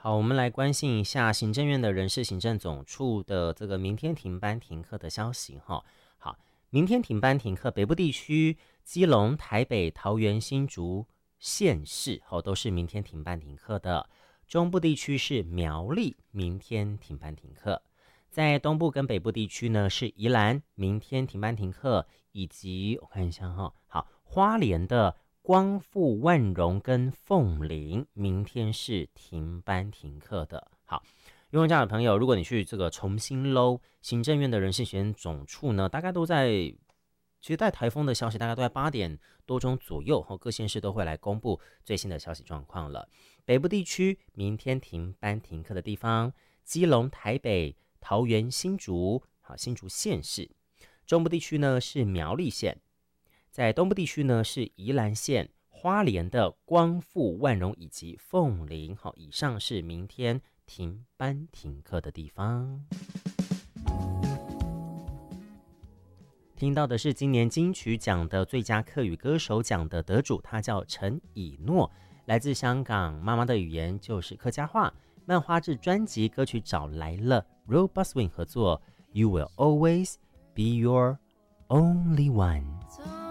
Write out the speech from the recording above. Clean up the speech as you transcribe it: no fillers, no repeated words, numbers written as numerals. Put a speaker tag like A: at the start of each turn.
A: 好，我们来关心一下行政院的人事行政总处的这个明天停班停课的消息哈。好，明天停班停课，北部地区基隆、台北、桃园、新竹县市都是明天停班停课的。中部地区是苗栗，明天停班停课。在东部跟北部地区呢是宜兰，明天停班停课，以及我看一下哈，好，花莲的光复、万荣跟凤林，明天是停班停课的。好，游泳家的朋友，如果你去这个重新搂行政院的人事行政总处呢，大概都在，其实带台风的消息大概都在8点多钟左右，各县市都会来公布最新的消息状况了。北部地区明天停班停课的地方，基隆、台北、桃园、新竹，好，新竹县市。中部地区呢是苗栗县，在东部地区呢是宜兰县、花莲的光复、万荣以及凤林。好，以上是明天停班停课的地方。听到的是今年金曲奖的最佳客语歌手奖的得主，他叫陈以诺，来自香港，妈妈的语言就是客家话。漫花志专辑歌曲找来了 Robust Swing 合作 You Will Always Be Your Only One。